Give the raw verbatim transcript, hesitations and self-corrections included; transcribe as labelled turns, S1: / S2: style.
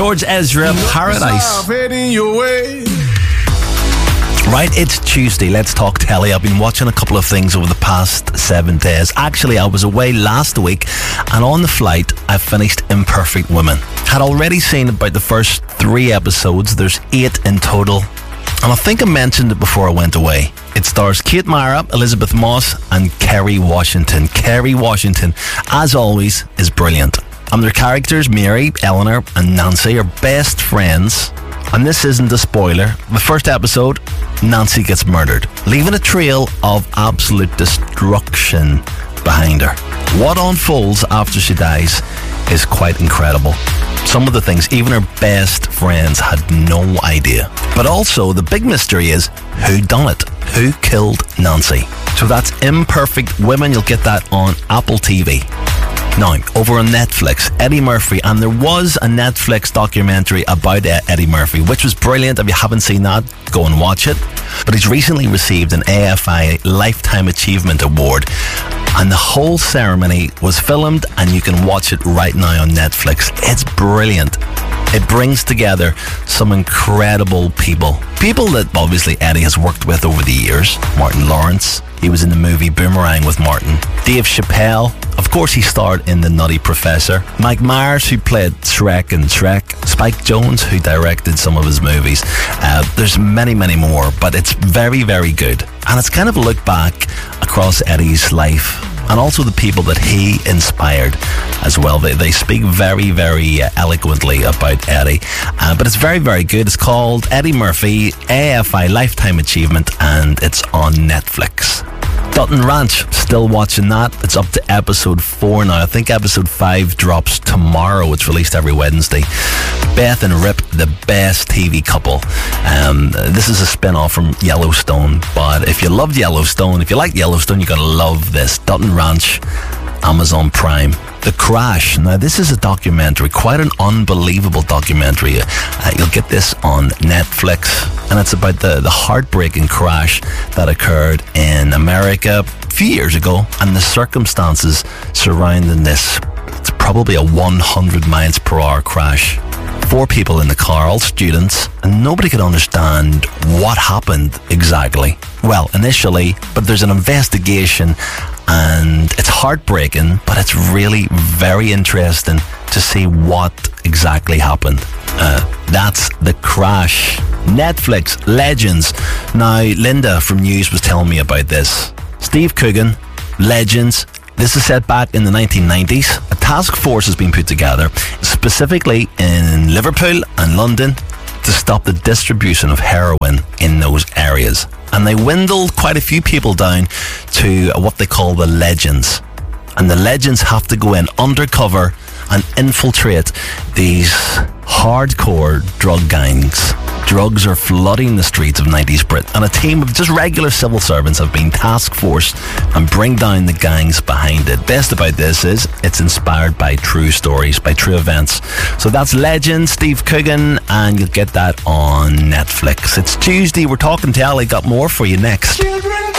S1: George Ezra, Paradise. Right, it's Tuesday. Let's talk telly. I've been watching a couple of things over the past seven days. Actually, I was away last week, and on the flight, I finished Imperfect Women. Had already seen about the first three episodes. There's eight in total. And I think I mentioned it before I went away. It stars Kate Mara, Elizabeth Moss, and Kerry Washington. Kerry Washington, as always, is brilliant. And their characters, Mary, Eleanor, and Nancy, are best friends. And this isn't a spoiler. The first episode, Nancy gets murdered, leaving a trail of absolute destruction behind her. What unfolds after she dies is quite incredible. Some of the things even her best friends had no idea. But also, the big mystery is who done it? Who killed Nancy? So that's Imperfect Women. You'll get that on Apple T V. Now, over on Netflix, Eddie Murphy, and there was a Netflix documentary about Eddie Murphy, which was brilliant. If you haven't seen that, go and watch it. But he's recently received an A F I Lifetime Achievement Award, and the whole ceremony was filmed, and you can watch it right now on Netflix. It's brilliant. It brings together some incredible people. People that obviously Eddie has worked with over the years. Martin Lawrence, he was in the movie Boomerang with Martin. Dave Chappelle, of course he starred in The Nutty Professor. Mike Myers, who played Shrek in Shrek. Spike Jonze, who directed some of his movies. Uh, there's many, many more, but it's very, very good. And it's kind of a look back across Eddie's life, and also the people that he inspired as well. They, they speak very, very uh, eloquently about Eddie. Uh, but it's very, very good. It's called Eddie Murphy, A F I Lifetime Achievement, and it's on Netflix. Dutton Ranch, still watching that. It's up to episode four now. I think episode five drops tomorrow. It's released every Wednesday. Beth and Rip, the best T V couple. Um, this is a spin-off from Yellowstone, but if you loved Yellowstone, if you like Yellowstone, you're going to love this. Dutton Ranch, Amazon Prime. The Crash. Now, this is a documentary, quite an unbelievable documentary. Uh, you'll get this on Netflix, and it's about the, the heartbreaking crash that occurred in America a few years ago, and the circumstances surrounding this. It's probably a one hundred miles per hour crash. Four people in the car, all students, and nobody could understand what happened exactly. Well, initially, but there's an investigation, and it's heartbreaking, but it's really very interesting to see what exactly happened. Uh, that's The Crash. Netflix, Legends. Now, Linda from News was telling me about this. Steve Coogan, Legends. This is set back in the nineteen nineties. A task force has been put together, specifically in Liverpool and London, to stop the distribution of heroin in those areas. And they dwindled quite a few people down to what they call the Legends. And the Legends have to go in undercover and infiltrate these hardcore drug gangs. Drugs are flooding the streets of nineties Britain, and a team of just regular civil servants have been task forced and bring down the gangs behind it. Best about this is it's inspired by true stories, by true events. So that's Legend, Steve Coogan, and you'll get that on Netflix. It's Tuesday, we're talking telly, got more for you next.